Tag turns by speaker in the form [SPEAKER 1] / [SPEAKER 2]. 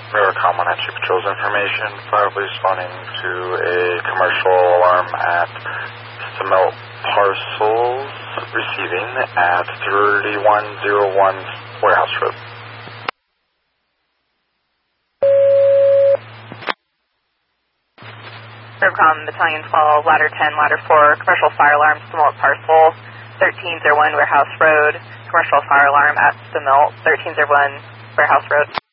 [SPEAKER 1] Rivercom 192 Patrols information. Fire police responding to a commercial alarm at Stamelt Parcels, receiving at 3101 Warehouse Road.
[SPEAKER 2] Rivercom Battalion 12, Ladder 10, Ladder 4, commercial fire alarm, Stamelt Parcel, 1301 Warehouse Road, commercial fire alarm at Stamelt, 1301 Warehouse Road.